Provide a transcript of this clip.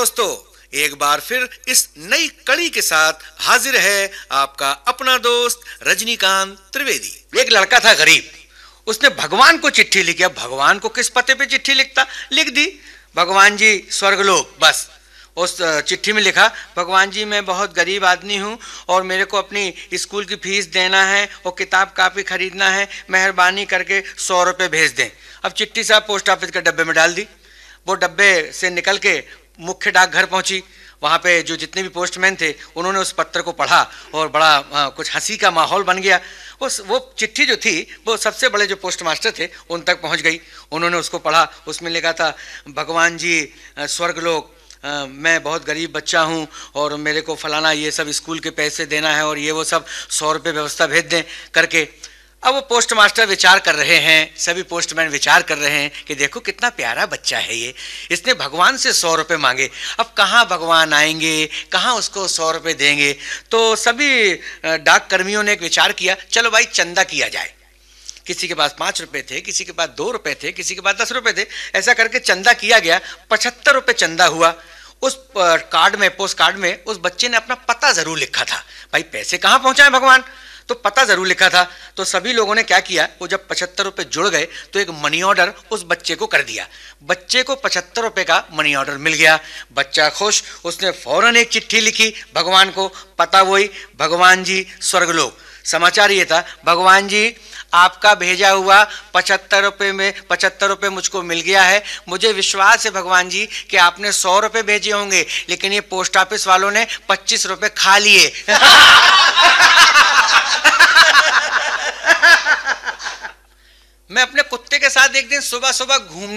दोस्तों, एक बार फिर इस नई कड़ी के साथ हाजिर है आपका अपना दोस्त रजनीकांत त्रिवेदी। एक लड़का था गरीब, उसने भगवान को चिट्ठी लिखी। अब भगवान को किस पते पे चिट्ठी लिखता, लिख दी भगवान जी स्वर्गलोक। बस उस चिट्ठी में लिखा, भगवान जी मैं बहुत गरीब आदमी हूँ और मेरे को अपनी स्कूल की फीस देना है और किताब कापी खरीदना है, मेहरबानी करके 100 रुपये भेज दें। अब चिट्ठी साहब पोस्ट ऑफिस के डब्बे में डाल दी। वो डब्बे से निकल के मुख्य डाकघर पहुंची। वहाँ पे जो जितने भी पोस्टमैन थे उन्होंने उस पत्र को पढ़ा और बड़ा कुछ हंसी का माहौल बन गया। वो चिट्ठी जो थी वो सबसे बड़े जो पोस्ट मास्टर थे उन तक पहुँच गई। उन्होंने उसको पढ़ा। उसमें लिखा था, भगवान जी स्वर्गलोक, मैं बहुत गरीब बच्चा हूँ और मेरे को फलाना ये सब स्कूल के पैसे देना है और ये वो सब 100 रुपये व्यवस्था भेज दें करके। अब वो पोस्ट मास्टर विचार कर रहे हैं, सभी पोस्टमैन विचार कर रहे हैं कि देखो कितना प्यारा बच्चा है ये, इसने भगवान से 100 रुपये मांगे। अब कहाँ भगवान आएंगे, कहाँ उसको 100 रुपये देंगे। तो सभी डाक कर्मियों ने एक विचार किया, चलो भाई चंदा किया जाए। किसी के पास 5 रुपये थे, किसी के पास 2 रुपये थे, किसी के पास 10 रुपये थे। ऐसा करके चंदा किया गया। 75 रुपये चंदा हुआ। उस कार्ड में, पोस्ट कार्ड में उस बच्चे ने अपना पता जरूर लिखा था। भाई पैसे कहाँ पहुंचाए भगवान, तो पता जरूर लिखा था। तो सभी लोगों ने क्या किया, वो जब 75 रुपये जुड़ गए तो एक मनी ऑर्डर उस बच्चे को कर दिया। बच्चे को 75 रुपये का मनी ऑर्डर मिल गया। बच्चा खुश, उसने फौरन एक चिट्ठी लिखी भगवान को। पता वही, भगवान जी स्वर्गलोक। समाचार ये था, भगवान जी आपका भेजा हुआ 75 रुपये मुझको मिल गया है। मुझे विश्वास है भगवान जी कि आपने 100 रुपये भेजे होंगे, लेकिन ये पोस्ट ऑफिस वालों ने 25 रुपये खा लिए। मैं अपने कुत्ते के साथ एक दिन सुबह सुबह घूमने